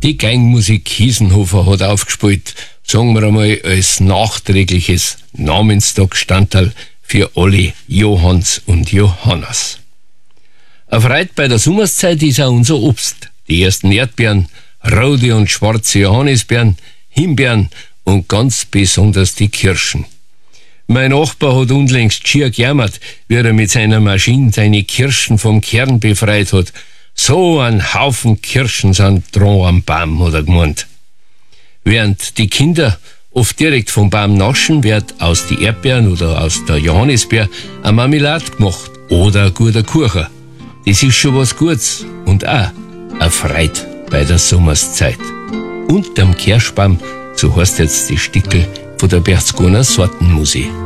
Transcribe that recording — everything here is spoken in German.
Die Geigenmusik Kiesenhofer hat aufgespielt, sagen wir einmal, als nachträgliches Namenstagstandteil für alle Johanns und Johannas. Erfreut bei der Sommerszeit ist auch unser Obst. Die ersten Erdbeeren, rote und schwarze Johannisbeeren, Himbeeren und ganz besonders die Kirschen. Mein Nachbar hat unlängst schier gejammert, wie er mit seiner Maschine seine Kirschen vom Kern befreit hat. So ein Haufen Kirschen sind dran am Baum, hat er gemeint. Während die Kinder oft direkt vom Baum naschen, wird aus die Erdbeeren oder aus der Johannisbeer eine Marmelade gemacht oder ein guter Kuchen. Das ist schon was Gutes und auch erfreut bei der Sommerszeit. Unterm Kirschbaum, so heißt jetzt die Stickel von der Berchtesgadener Sortenmusik.